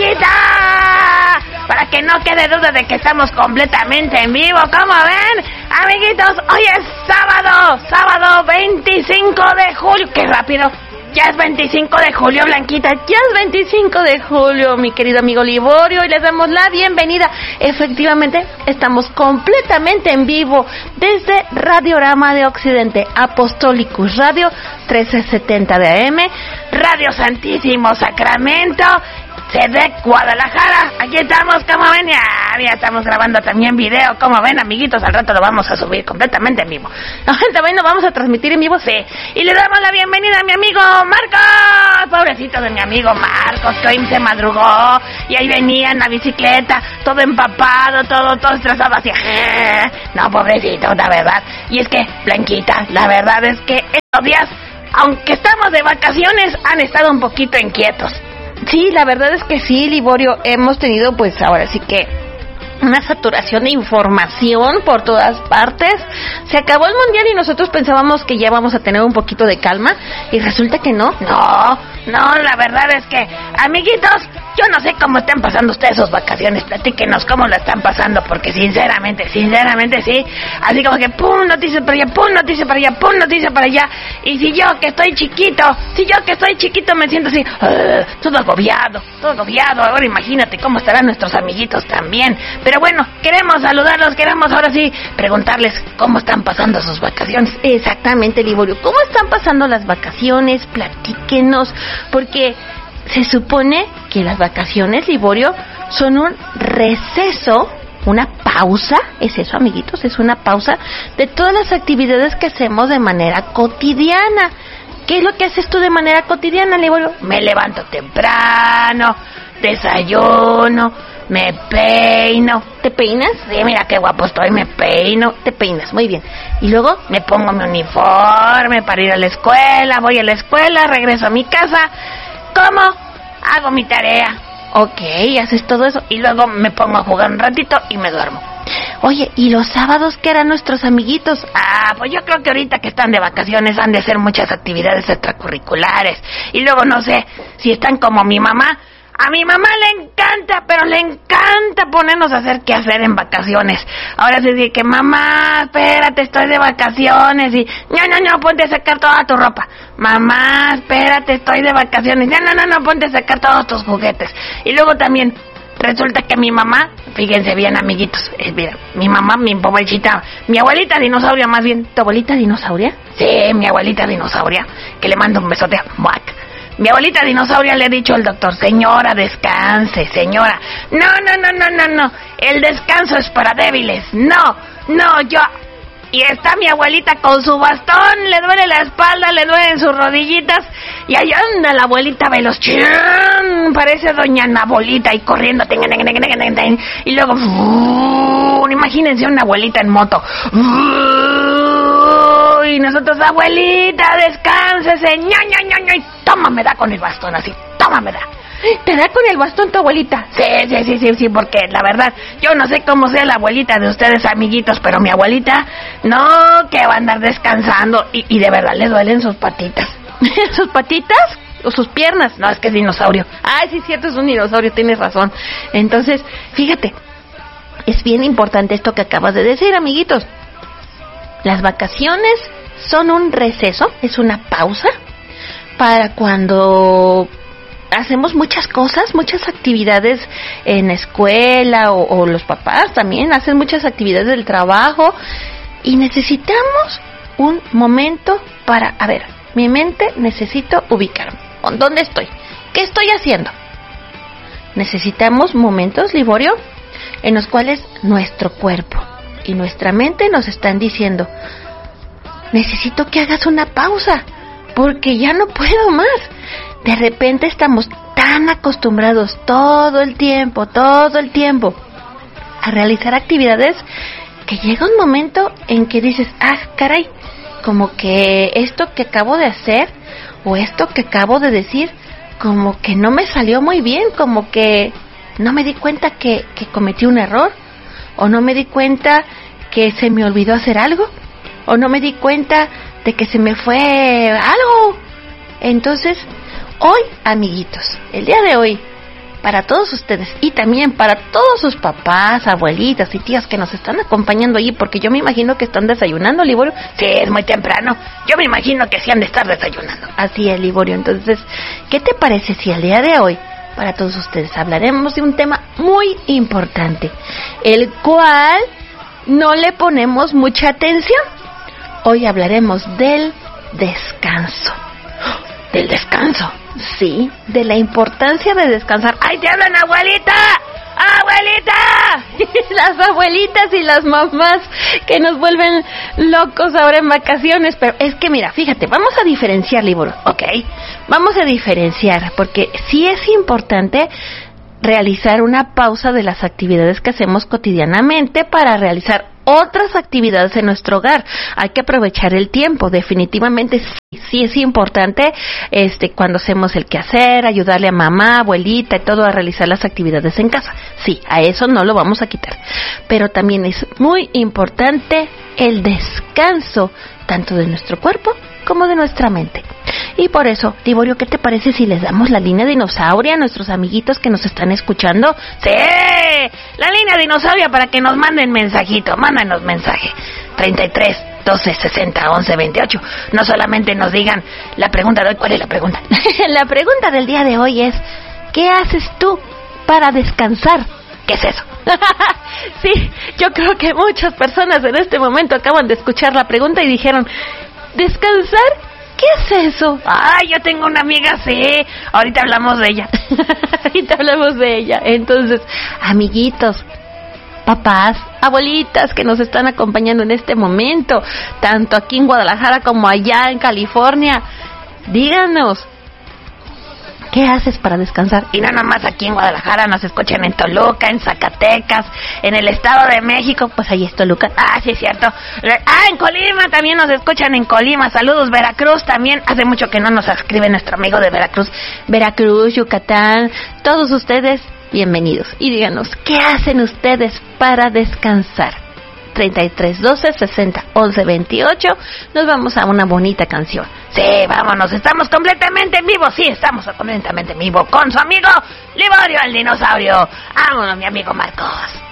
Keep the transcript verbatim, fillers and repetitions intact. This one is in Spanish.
Blanquita, para que no quede duda de que estamos completamente en vivo. ¿Cómo ven? Amiguitos, hoy es sábado, sábado veinticinco de julio. ¡Qué rápido! Ya es veinticinco de julio, Blanquita. Ya es veinticinco de julio, mi querido amigo Liborio, y les damos la bienvenida. Efectivamente, estamos completamente en vivo desde Radiorama de Occidente, Apostolicus Radio trece setenta de A M, Radio Santísimo Sacramento, C D Guadalajara. Aquí estamos, como ven, ya, ya estamos grabando también video, como ven, amiguitos, al rato lo vamos a subir completamente en vivo. También lo vamos a transmitir en vivo, sí. Y le damos la bienvenida a mi amigo Marcos, pobrecito de mi amigo Marcos, que hoy se madrugó y ahí venía en la bicicleta, todo empapado, todo, todo estresado, así. No, pobrecito, la verdad. Y es que, Blanquita, la verdad es que estos días, aunque estamos de vacaciones, han estado un poquito inquietos. Sí, la verdad es que sí, Liborio, hemos tenido pues ahora sí que una saturación de información por todas partes. Se acabó el mundial y nosotros pensábamos que ya vamos a tener un poquito de calma y resulta que no. No, no, la verdad es que, amiguitos, yo no sé cómo están pasando ustedes sus vacaciones. Platíquenos cómo la están pasando, porque sinceramente, sinceramente sí, así como que pum, noticia para allá, pum, noticia para allá, pum, noticia para allá. Y si yo que estoy chiquito, si yo que estoy chiquito me siento así, uh, todo agobiado, todo agobiado. Ahora imagínate cómo estarán nuestros amiguitos también. Pero bueno, queremos saludarlos, queremos ahora sí preguntarles cómo están pasando sus vacaciones. Exactamente, Liborio, ¿cómo están pasando las vacaciones? Platíquenos, porque se supone que las vacaciones, Liborio, son un receso, una pausa, es eso, amiguitos, es una pausa de todas las actividades que hacemos de manera cotidiana. ¿Qué es lo que haces tú de manera cotidiana, Liborio? Me levanto temprano, desayuno, me peino. ¿Te peinas? Sí, mira qué guapo estoy, me peino. Te peinas, muy bien. Y luego me pongo mi uniforme para ir a la escuela, voy a la escuela, regreso a mi casa, como, hago mi tarea. Ok, haces todo eso. Y luego me pongo a jugar un ratito y me duermo. Oye, ¿y los sábados qué harán nuestros amiguitos? Ah, pues yo creo que ahorita que están de vacaciones han de hacer muchas actividades extracurriculares. Y luego no sé si están como mi mamá. A mi mamá le encanta, pero le encanta ponernos a hacer qué hacer en vacaciones. Ahora se dice que, mamá, espérate, estoy de vacaciones. Y, no, no, no, ponte a sacar toda tu ropa. Mamá, espérate, estoy de vacaciones. No, no, no, no, ponte a sacar todos tus juguetes. Y luego también resulta que mi mamá, fíjense bien, amiguitos, eh, mira, mi mamá, mi pobrecita, mi abuelita dinosauria más bien. ¿Tu abuelita dinosauria? Sí, mi abuelita dinosauria, que le mando un besote a Muac. Mi abuelita dinosauria le ha dicho al doctor, señora, descanse, señora. No, no, no, no, no, no. El descanso es para débiles. No, no, yo... Y está mi abuelita con su bastón, le duele la espalda, le duelen sus rodillitas. Y ahí anda la abuelita veloz. ¡Chum! Parece doña Nabolita y corriendo. Y luego... ¡uh! Imagínense una abuelita en moto. ¡uh! Y nosotros, abuelita, descánsese. ¡ña, ña, ña, ña! Y toma, me da con el bastón así. Toma, me da. ¿Te da con el bastón tu abuelita? Sí, sí, sí, sí, sí, porque la verdad, yo no sé cómo sea la abuelita de ustedes, amiguitos, pero mi abuelita, no, que va a andar descansando y, y de verdad le duelen sus patitas. ¿Sus patitas? ¿O sus piernas? No, es que es dinosaurio. Ay, sí, cierto, es un dinosaurio, tienes razón. Entonces, fíjate, es bien importante esto que acabas de decir, amiguitos. Las vacaciones son un receso, es una pausa para cuando hacemos muchas cosas, muchas actividades en la escuela o, o los papás también hacen muchas actividades del trabajo y necesitamos un momento para, a ver, mi mente necesito ubicarme. ¿Dónde estoy? ¿Qué estoy haciendo? Necesitamos momentos, Liborio, en los cuales nuestro cuerpo y nuestra mente nos están diciendo, necesito que hagas una pausa, porque ya no puedo más. De repente estamos tan acostumbrados todo el tiempo, todo el tiempo, a realizar actividades, que llega un momento en que dices, ah, caray, como que esto que acabo de hacer, o esto que acabo de decir, como que no me salió muy bien, como que no me di cuenta que, que cometí un error, o no me di cuenta que se me olvidó hacer algo, o no me di cuenta de que se me fue algo. Entonces, hoy, amiguitos, el día de hoy, para todos ustedes y también para todos sus papás, abuelitas y tías que nos están acompañando allí, porque yo me imagino que están desayunando, Liborio. Sí, es muy temprano. Yo me imagino que sí han de estar desayunando. Así es, Liborio. Entonces, ¿qué te parece si al día de hoy, para todos ustedes, hablaremos de un tema muy importante, el cual no le ponemos mucha atención? Hoy hablaremos del descanso. ¿Del descanso? Sí, de la importancia de descansar. ¡Ay, te hablan, abuelita! ¡Abuelita! Las abuelitas y las mamás que nos vuelven locos ahora en vacaciones. Pero es que mira, fíjate, vamos a diferenciar, Liborio. Ok, Vamos a diferenciar, porque sí es importante realizar una pausa de las actividades que hacemos cotidianamente para realizar otras actividades en nuestro hogar. Hay que aprovechar el tiempo, definitivamente sí, sí es importante este cuando hacemos el quehacer, ayudarle a mamá, abuelita y todo a realizar las actividades en casa. Sí, a eso no lo vamos a quitar. Pero también es muy importante el descanso, tanto de nuestro cuerpo como de nuestra mente. Y por eso, Liborio, ¿qué te parece si les damos la línea dinosauria a nuestros amiguitos que nos están escuchando? ¡Sí! La línea dinosauria para que nos manden mensajito. Mándanos mensaje. treinta y tres, doce, sesenta, once, veintiocho. No solamente nos digan la pregunta de hoy. ¿Cuál es la pregunta? La pregunta del día de hoy es, ¿qué haces tú para descansar? ¿Qué es eso? Sí, yo creo que muchas personas en este momento acaban de escuchar la pregunta y dijeron, ¿descansar? ¿Qué es eso? Ay, yo tengo una amiga, sí. Ahorita hablamos de ella. Ahorita hablamos de ella. Entonces, amiguitos, papás, abuelitas que nos están acompañando en este momento, tanto aquí en Guadalajara como allá en California, díganos, ¿qué haces para descansar? Y no nomás aquí en Guadalajara, nos escuchan en Toluca, en Zacatecas, en el Estado de México. Pues ahí es Toluca. Ah, sí, es cierto. Ah, en Colima también nos escuchan, en Colima. Saludos, Veracruz también. Hace mucho que no nos escribe nuestro amigo de Veracruz. Veracruz, Yucatán, todos ustedes, bienvenidos. Y díganos, ¿qué hacen ustedes para descansar? treinta y tres, doce, sesenta, once, veintiocho. Nos vamos a una bonita canción. Sí, vámonos, estamos completamente en vivo. Sí, estamos completamente en vivo con su amigo Liborio el dinosaurio. Vámonos, mi amigo Marcos.